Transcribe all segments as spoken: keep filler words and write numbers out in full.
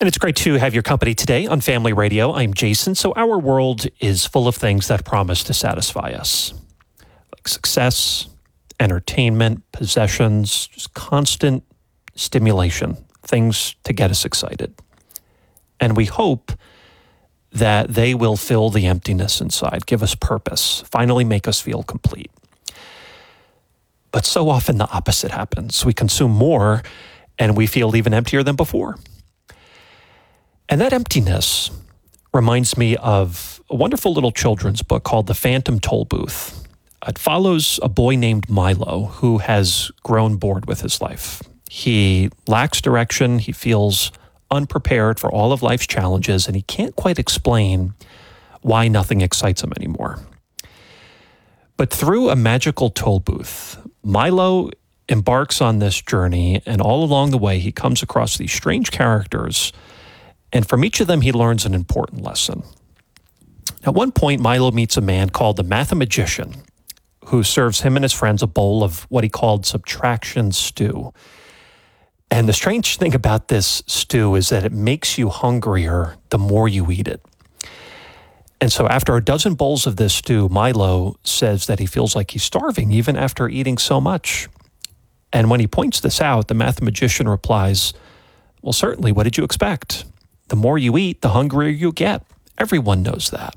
And it's great to have your company today on Family Radio. I'm Jason. So our world is full of things that promise to satisfy us, like success, entertainment, possessions, just constant stimulation, things to get us excited. And we hope that they will fill the emptiness inside, give us purpose, finally make us feel complete. But so often the opposite happens. We consume more and we feel even emptier than before. And that emptiness reminds me of a wonderful little children's book called The Phantom Tollbooth. It follows a boy named Milo who has grown bored with his life. He lacks direction, he feels unprepared for all of life's challenges, and he can't quite explain why nothing excites him anymore. But through a magical toll booth, Milo embarks on this journey, and all along the way, he comes across these strange characters, and from each of them, he learns an important lesson. At one point, Milo meets a man called the Mathemagician, who serves him and his friends a bowl of what he called subtraction stew. And the strange thing about this stew is that it makes you hungrier the more you eat it. And so after a dozen bowls of this stew, Milo says that he feels like he's starving even after eating so much. And when he points this out, the Mathemagician replies, "Well, certainly, what did you expect? The more you eat, the hungrier you get. Everyone knows that."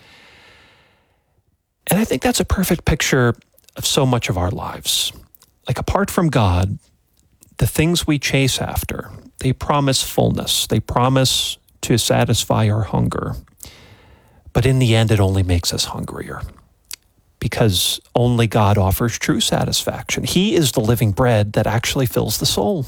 And I think that's a perfect picture of so much of our lives. Like, apart from God, the things we chase after, they promise fullness. They promise to satisfy our hunger. But in the end, it only makes us hungrier, because only God offers true satisfaction. He is the living bread that actually fills the soul.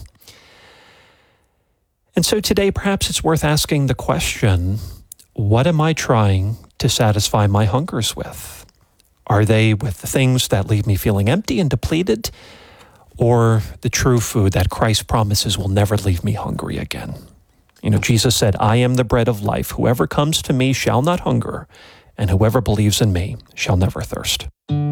And so today, perhaps it's worth asking the question, what am I trying to satisfy my hungers with? Are they with the things that leave me feeling empty and depleted, or the true food that Christ promises will never leave me hungry again? You know, Jesus said, "I am the bread of life. Whoever comes to me shall not hunger, and whoever believes in me shall never thirst."